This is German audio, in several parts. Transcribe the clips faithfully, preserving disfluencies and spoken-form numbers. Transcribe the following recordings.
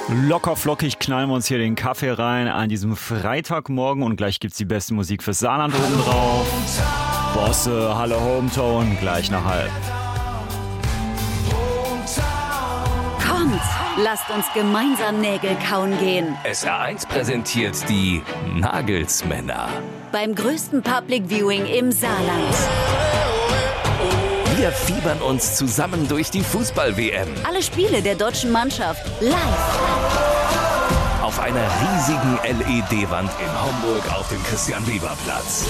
Locker flockig knallen wir uns hier den Kaffee rein an diesem Freitagmorgen und gleich gibt's die beste Musik fürs Saarland oben drauf. Bosse, Hallo Hometown, gleich nach halb. Kommt, lasst uns gemeinsam Nägel kauen gehen. S R eins präsentiert die Nagelsmänner. Beim größten Public Viewing im Saarland. Wir fiebern uns zusammen durch die Fußball-W M. Alle Spiele der deutschen Mannschaft live. Auf einer riesigen L E D-Wand in Homburg auf dem Christian-Weber-Platz.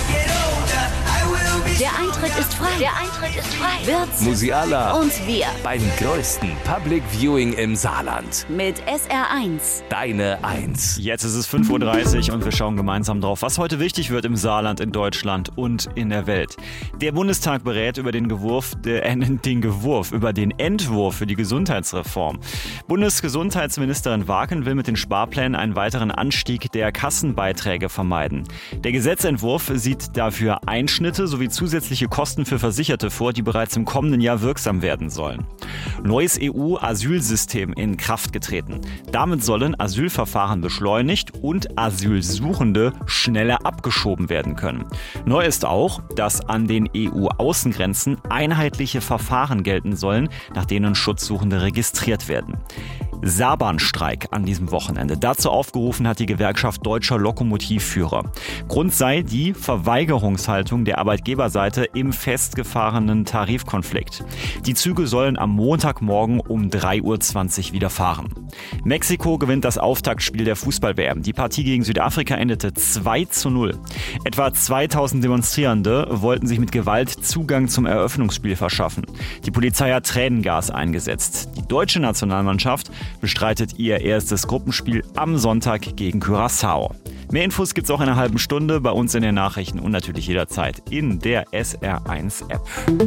Der Eintritt ist frei. Der Eintritt ist frei. Wirtz Musiala und wir. Beim größten Public Viewing im Saarland. Mit S R eins. Deine Eins. Jetzt ist es fünf Uhr dreißig und wir schauen gemeinsam drauf, was heute wichtig wird im Saarland, in Deutschland und in der Welt. Der Bundestag berät über den Gewurf, äh, den Gewurf, über den Entwurf für die Gesundheitsreform. Bundesgesundheitsministerin Waken will mit den Sparplänen einen weiteren Anstieg der Kassenbeiträge vermeiden. Der Gesetzentwurf sieht dafür Einschnitte sowie zusätzliche Kosten für Versicherte vor, die bereits im kommenden Jahr wirksam werden sollen. Neues E U-Asylsystem in Kraft getreten. Damit sollen Asylverfahren beschleunigt und Asylsuchende schneller abgeschoben werden können. Neu ist auch, dass an den E U-Außengrenzen einheitliche Verfahren gelten sollen, nach denen Schutzsuchende registriert werden. Saarbahnstreik an diesem Wochenende. Dazu aufgerufen hat die Gewerkschaft Deutscher Lokomotivführer. Grund sei die Verweigerungshaltung der Arbeitgeberseite im festgefahrenen Tarifkonflikt. Die Züge sollen am Montagmorgen um drei Uhr zwanzig wieder fahren. Mexiko gewinnt das Auftaktspiel der Fußball-W M. Die Partie gegen Südafrika endete zwei zu null. Etwa zweitausend Demonstrierende wollten sich mit Gewalt Zugang zum Eröffnungsspiel verschaffen. Die Polizei hat Tränengas eingesetzt. Die deutsche Nationalmannschaft bestreitet ihr erstes Gruppenspiel am Sonntag gegen Curaçao. Mehr Infos gibt's auch in einer halben Stunde bei uns in den Nachrichten und natürlich jederzeit in der S R eins App.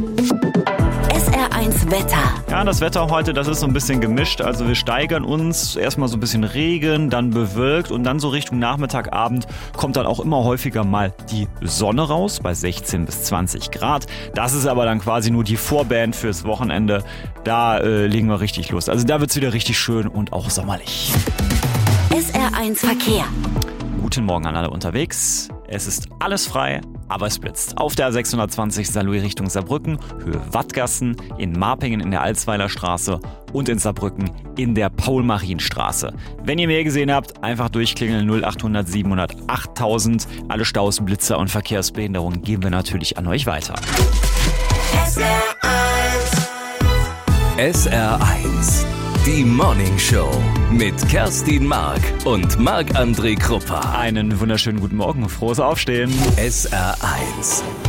S R eins Wetter. Ja, das Wetter heute, das ist so ein bisschen gemischt. Also wir steigern uns, erstmal so ein bisschen Regen, dann bewölkt und dann so Richtung Nachmittag, Abend kommt dann auch immer häufiger mal die Sonne raus bei sechzehn bis zwanzig Grad. Das ist aber dann quasi nur die Vorband fürs Wochenende. Da äh, legen wir richtig los. Also da wird's wieder richtig schön und auch sommerlich. S R eins Verkehr. Guten Morgen an alle unterwegs. Es ist alles frei, aber es blitzt. Auf der A sechshundertzwanzig Saarlouis Richtung Saarbrücken, Höhe Wattgassen, in Marpingen in der Alsweiler Straße und in Saarbrücken in der Paul-Marien-Straße. Wenn ihr mehr gesehen habt, einfach durchklingeln null acht hundert siebenhundert achttausend. Alle Staus, Blitzer und Verkehrsbehinderungen geben wir natürlich an euch weiter. S R eins. S R eins. Die Morning Show mit Kerstin Mark und Marc-André Kruppa. Einen wunderschönen guten Morgen, frohes Aufstehen. S R eins.